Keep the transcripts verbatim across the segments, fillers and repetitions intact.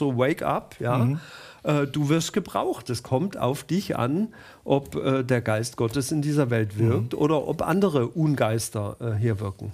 so Wake up, ja. Mhm. Äh, du wirst gebraucht. Es kommt auf dich an, ob äh, der Geist Gottes in dieser Welt wirkt mhm. oder ob andere Ungeister äh, hier wirken.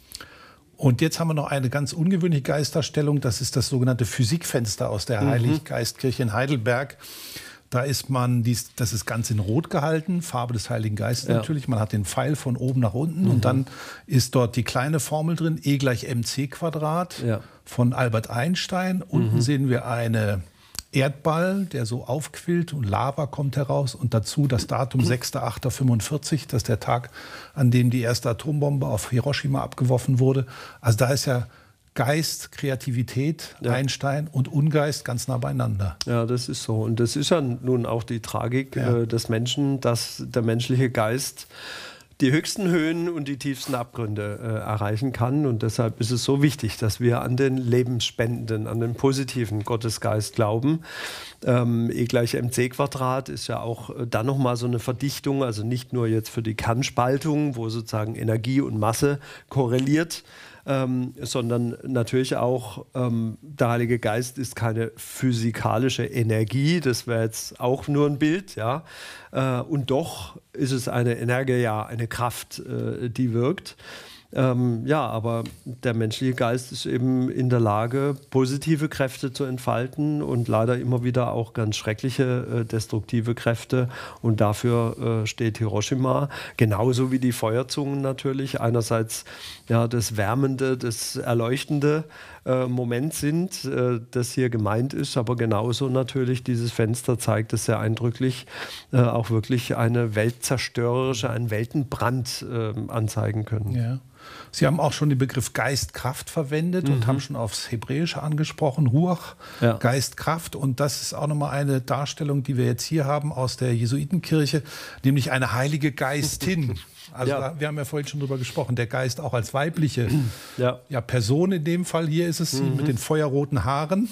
Und jetzt haben wir noch eine ganz ungewöhnliche Geisterstellung. Das ist das sogenannte Physikfenster aus der mhm. Heiliggeistkirche in Heidelberg. Da ist man, dies, das ist ganz in Rot gehalten, Farbe des Heiligen Geistes ja. natürlich. Man hat den Pfeil von oben nach unten mhm. und dann ist dort die kleine Formel drin, E gleich mc Quadrat ja. von Albert Einstein. Unten mhm. sehen wir eine Erdball, der so aufquillt und Lava kommt heraus und dazu das Datum sechster achter fünfundvierzig, das ist der Tag, an dem die erste Atombombe auf Hiroshima abgeworfen wurde. Also da ist ja Geist, Kreativität, ja. Einstein und Ungeist ganz nah beieinander. Ja, das ist so. Und das ist ja nun auch die Tragik ja. äh, des Menschen, dass der menschliche Geist die höchsten Höhen und die tiefsten Abgründe äh, erreichen kann. Und deshalb ist es so wichtig, dass wir an den lebensspendenden, an den positiven Gottesgeist glauben. Ähm, E gleich mc Quadrat ist ja auch äh, dann nochmal so eine Verdichtung, also nicht nur jetzt für die Kernspaltung, wo sozusagen Energie und Masse korreliert, Ähm, sondern natürlich auch, ähm, der Heilige Geist ist keine physikalische Energie, das wäre jetzt auch nur ein Bild, ja. Äh, und doch ist es eine Energie, ja, eine Kraft, äh, die wirkt. Ähm, ja, aber der menschliche Geist ist eben in der Lage, positive Kräfte zu entfalten und leider immer wieder auch ganz schreckliche, äh, destruktive Kräfte. Und dafür äh, steht Hiroshima, genauso wie die Feuerzungen natürlich. Einerseits ja, das Wärmende, das Erleuchtende äh, Moment sind, äh, das hier gemeint ist, aber genauso natürlich dieses Fenster zeigt es sehr eindrücklich, äh, auch wirklich eine weltzerstörerische, einen Weltenbrand äh, anzeigen können. Ja. Sie haben auch schon den Begriff Geist, Kraft verwendet mhm. und haben schon aufs Hebräische angesprochen, Ruach, ja. Geist, Kraft. Und das ist auch nochmal eine Darstellung, die wir jetzt hier haben aus der Jesuitenkirche, nämlich eine heilige Geistin. Also ja. wir haben ja vorhin schon drüber gesprochen, der Geist auch als weibliche ja. Ja, Person in dem Fall. Hier ist es sie mhm. mit den feuerroten Haaren.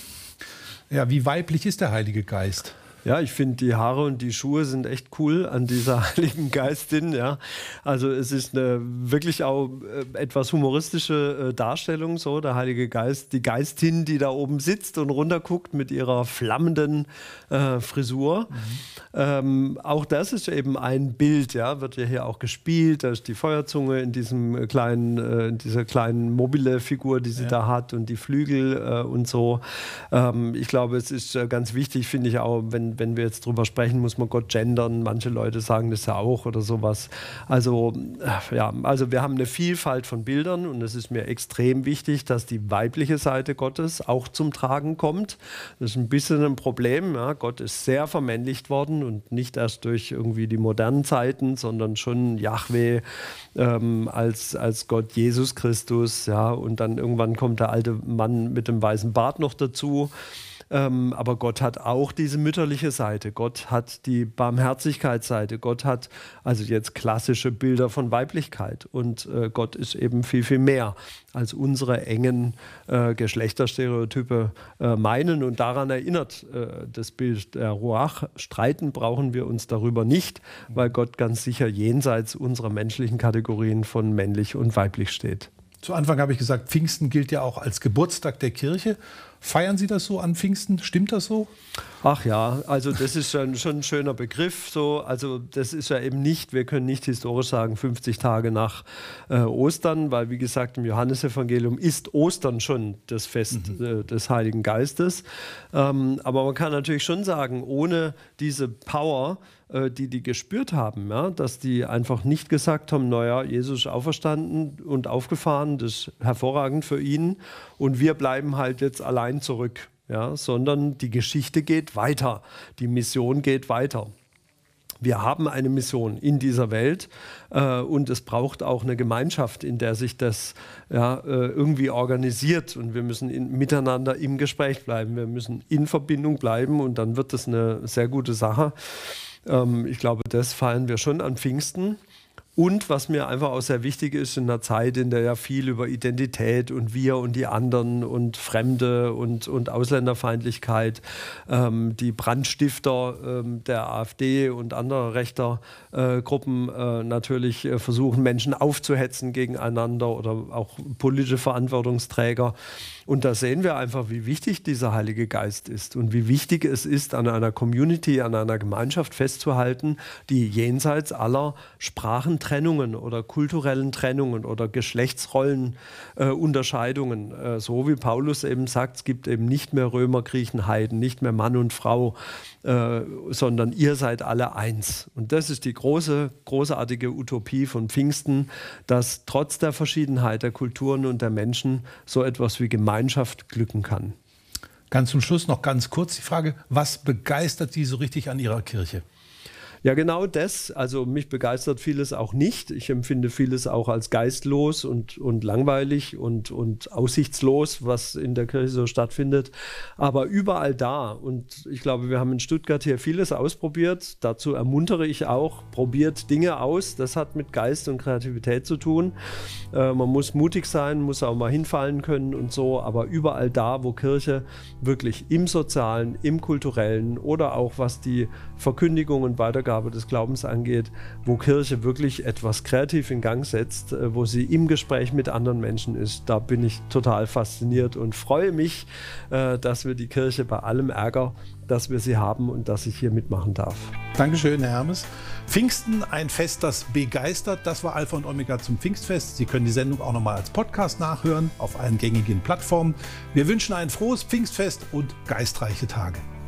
Ja, wie weiblich ist der Heilige Geist? Ja, ich finde, die Haare und die Schuhe sind echt cool an dieser Heiligen Geistin. Ja. Also es ist eine wirklich auch äh, etwas humoristische äh, Darstellung. So, der Heilige Geist, die Geistin, die da oben sitzt und runterguckt mit ihrer flammenden äh, Frisur. Mhm. Ähm, auch das ist eben ein Bild, ja, wird ja hier auch gespielt. Da ist die Feuerzunge in diesem kleinen, äh, in dieser kleinen mobile Figur, die sie ja. da hat, und die Flügel äh, und so. Ähm, ich glaube, es ist äh, ganz wichtig, finde ich auch, wenn Wenn wir jetzt drüber sprechen, muss man Gott gendern. Manche Leute sagen das ja auch oder sowas. Also, ja, also wir haben eine Vielfalt von Bildern und es ist mir extrem wichtig, dass die weibliche Seite Gottes auch zum Tragen kommt. Das ist ein bisschen ein Problem. Ja. Gott ist sehr vermännlicht worden und nicht erst durch irgendwie die modernen Zeiten, sondern schon Jahwe ähm, als, als Gott Jesus Christus. Ja. Und dann irgendwann kommt der alte Mann mit dem weißen Bart noch dazu. Ähm, aber Gott hat auch diese mütterliche Seite. Gott hat die Barmherzigkeitsseite. Gott hat also jetzt klassische Bilder von Weiblichkeit. Und äh, Gott ist eben viel, viel mehr, als unsere engen äh, Geschlechterstereotype äh, meinen. Und daran erinnert äh, das Bild der Ruach. Streiten brauchen wir uns darüber nicht, weil Gott ganz sicher jenseits unserer menschlichen Kategorien von männlich und weiblich steht. Zu Anfang habe ich gesagt, Pfingsten gilt ja auch als Geburtstag der Kirche. Feiern Sie das so an Pfingsten? Stimmt das so? Ach ja, also das ist schon, schon ein schöner Begriff. So. Also das ist ja eben nicht, wir können nicht historisch sagen, fünfzig Tage nach äh, Ostern, weil wie gesagt im Johannesevangelium ist Ostern schon das Fest mhm. äh, des Heiligen Geistes. Ähm, aber man kann natürlich schon sagen, ohne diese Power, äh, die die gespürt haben, ja, dass die einfach nicht gesagt haben, naja, Jesus ist auferstanden und aufgefahren, das ist hervorragend für ihn und wir bleiben halt jetzt allein zurück. Ja, sondern die Geschichte geht weiter, die Mission geht weiter. Wir haben eine Mission in dieser Welt äh, und es braucht auch eine Gemeinschaft, in der sich das ja, äh, irgendwie organisiert und wir müssen in, miteinander im Gespräch bleiben, wir müssen in Verbindung bleiben und dann wird das eine sehr gute Sache. Ähm, ich glaube, das feiern wir schon an Pfingsten. Und was mir einfach auch sehr wichtig ist, in einer Zeit, in der ja viel über Identität und wir und die anderen und Fremde und, und Ausländerfeindlichkeit, ähm, die Brandstifter ähm, der AfD und anderer rechter äh, Gruppen äh, natürlich äh, versuchen, Menschen aufzuhetzen gegeneinander oder auch politische Verantwortungsträger. Und da sehen wir einfach, wie wichtig dieser Heilige Geist ist und wie wichtig es ist, an einer Community, an einer Gemeinschaft festzuhalten, die jenseits aller Sprachentrennungen oder kulturellen Trennungen oder Geschlechtsrollenunterscheidungen, äh, äh, so wie Paulus eben sagt, es gibt eben nicht mehr Römer, Griechen, Heiden, nicht mehr Mann und Frau, äh, sondern ihr seid alle eins. Und das ist die große, großartige Utopie von Pfingsten, dass trotz der Verschiedenheit der Kulturen und der Menschen so etwas wie Gemeinschaft glücken kann. Ganz zum Schluss noch ganz kurz die Frage, was begeistert Sie so richtig an Ihrer Kirche? Ja, genau das. Also mich begeistert vieles auch nicht. Ich empfinde vieles auch als geistlos und, und langweilig und, und aussichtslos, was in der Kirche so stattfindet. Aber überall da, und ich glaube, wir haben in Stuttgart hier vieles ausprobiert. Dazu ermuntere ich auch, probiert Dinge aus. Das hat mit Geist und Kreativität zu tun. Äh, man muss mutig sein, muss auch mal hinfallen können und so. Aber überall da, wo Kirche wirklich im Sozialen, im Kulturellen oder auch was die Verkündigung und Weitergabe des Glaubens angeht, wo Kirche wirklich etwas kreativ in Gang setzt, wo sie im Gespräch mit anderen Menschen ist, da bin ich total fasziniert und freue mich, dass wir die Kirche bei allem Ärger, dass wir sie haben und dass ich hier mitmachen darf. Dankeschön, Herr Hermes. Pfingsten, ein Fest, das begeistert. Das war Alpha und Omega zum Pfingstfest. Sie können die Sendung auch nochmal als Podcast nachhören auf allen gängigen Plattformen. Wir wünschen ein frohes Pfingstfest und geistreiche Tage.